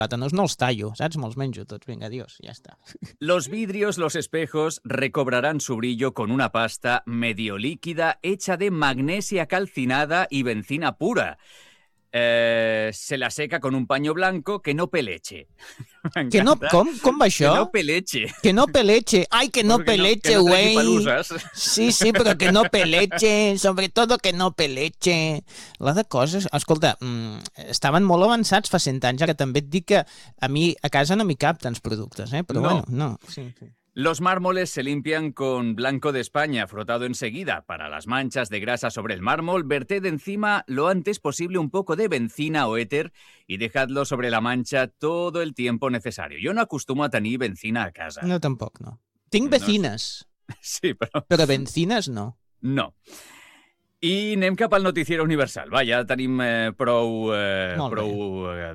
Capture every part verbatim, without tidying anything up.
plàtanos no els tallo, saps? Me'ls menjo tots. Vinga, adiós, ja està. Los vidrios, los espejos recobrarán su brillo con una pasta medio líquida hecha de magnesia calcinada y bencina pura. Eh, se la seca con un paño blanco que no peleche. Que no, com? Com va això? Que no peleche. Que no peleche. Ai, que no Porque peleche, no, güey. que no pelusas. Sí, sí, però que no peleche. Sobre todo que no peleche. La de coses... Escolta, mmm, estaven molt avançats fa cent anys. Ara també et dic que a mi a casa no m'hi cap tants productes, eh? Però No. bueno, no. Sí, sí. Los mármoles se limpian con blanco de España, frotado enseguida. Para las manchas de grasa sobre el mármol, verted encima lo antes posible un poco de bencina o éter y dejadlo sobre la mancha todo el tiempo necesario. Yo no acostumo a tenir bencina a casa. No, tampoc, no. Tinc No vecines, Sí, però però bencines no. no. I anem cap al noticiero universal. Va, ja tenim eh, prou, eh, Molt bé. prou eh,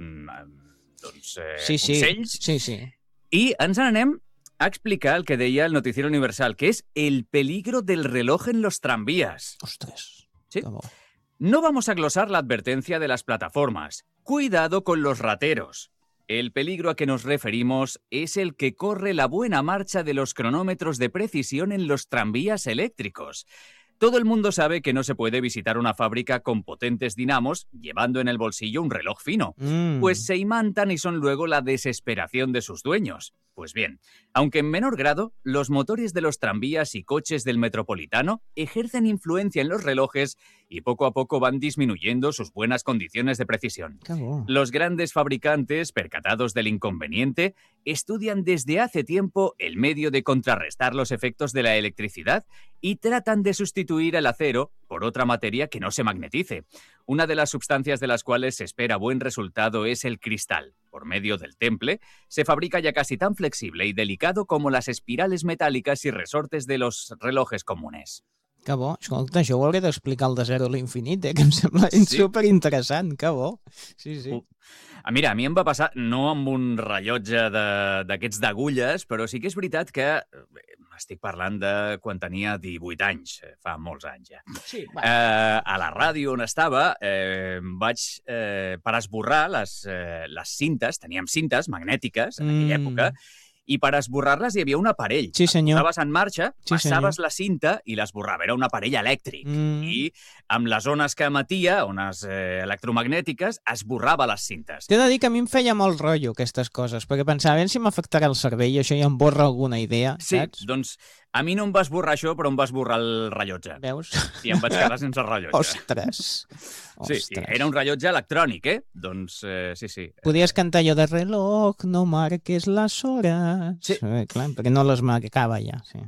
doncs, eh, Sí, sí. consells. Sí, sí. I ens n'anem a explicar el que deia el noticiero universal, que es el peligro del reloj en los tranvías. Ostres. Sí. Que bo. No vamos a glosar la advertencia de las plataformas. Cuidado con los rateros. El peligro a que nos referimos es el que corre la buena marcha de los cronómetros de precisión en los tranvías eléctricos. Todo el mundo sabe que no se puede visitar una fábrica con potentes dinamos llevando en el bolsillo un reloj fino, Mm. pues se imantan y son luego la desesperación de sus dueños. Pues bien, aunque en menor grado, los motores de los tranvías y coches del metropolitano ejercen influencia en los relojes y poco a poco van disminuyendo sus buenas condiciones de precisión. Que bo. Los grandes fabricantes, percatados del inconveniente, estudian desde hace tiempo el medio de contrarrestar los efectos de la electricidad y tratan de sustituir el acero por otra materia que no se magnetice. Una de las sustancias de las cuales se espera buen resultado es el cristal. Por medio del temple, se fabrica ya casi tan flexible y delicado como las espirales metálicas y resortes de los relojes comunes. Que bo. Escolta, això ho hauré d'explicar al de zero a l'infinit, eh? Que em sembla Sí. superinteressant. Que bo. Sí, sí. Uh. Ah, mira, a mi em va passar, no amb un rellotge de- d'aquests d'agulles, però sí que és veritat que eh, estic parlant de quan tenia divuit anys, eh, fa molts anys ja. Sí, Eh, a la ràdio on estava eh, vaig, eh, per esborrar les, eh, les cintes, teníem cintes magnètiques en aquella Mm. època, i per esborrar-les hi havia un aparell. Sí, senyor. Posaves en marxa, Sí, passaves la cinta i l'esborrava. Era un aparell elèctric. Mm. I amb les ones que emetia, ones eh, electromagnètiques, esborrava les cintes. T'he de dir que a mi em feia molt rotllo aquestes coses, perquè pensava, ben si m'afectarà el cervell i això ja em borra alguna idea, Sí, saps? doncs a mi no em va esborrar això, però em va esborrar el rellotge. Veus? I em vaig quedar sense rellotge. Ostres. Sí, i Ostres. era un rellotge electrònic, eh? Doncs eh, sí, sí. Podies cantar allò de reloj, no marques les hores. Sí. Eh, clar, perquè no les marcava ja, sí.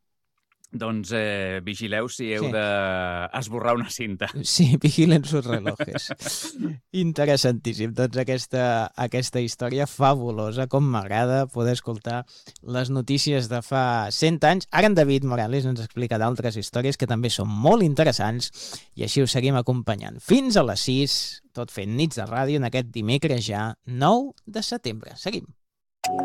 Doncs eh, vigileu si heu Sí. d'esborrar una cinta. Sí, vigilen sus relojes. Interessantíssim. Doncs aquesta, aquesta història fabulosa, com m'agrada poder escoltar les notícies de fa cent anys. Ara en David Morales ens explica d'altres històries que també són molt interessants i així us seguim acompanyant. Fins a les sis, tot fent nits de ràdio en aquest dimecres ja nou de setembre. Seguim.